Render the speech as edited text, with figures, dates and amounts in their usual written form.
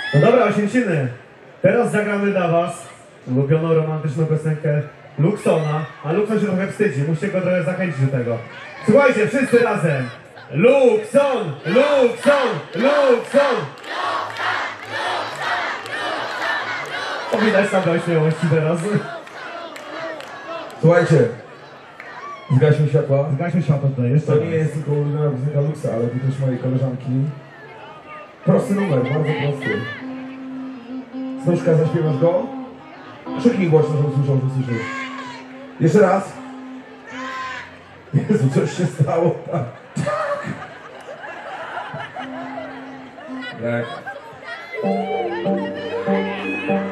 No dobra, Osięciny, teraz zagramy dla was ulubioną romantyczną piosenkę Luxona, a Luxon się trochę wstydzi, musicie go trochę zachęcić do tego. Słuchajcie, wszyscy razem! Luxon! Luxon! Luxon! O, widać tam do śmiałości teraz. Słuchajcie, zgaśmy światła. Zgaśmy światło tutaj, jeszcze To nie jest tylko ulubiona piosenka Luxa, ale to też mojej koleżanki. Prosty numer, bardzo prosty. Snuszka, zaśpiewasz go? Krzyknij głośno, żeby słyszał, że słyszysz. Jeszcze raz. Jezu, coś się stało. Tak.